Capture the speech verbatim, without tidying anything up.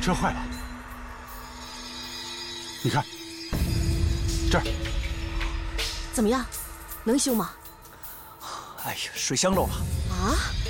车坏了，你看，这儿怎么样，能修吗？ 哎呀，水箱漏了。 啊？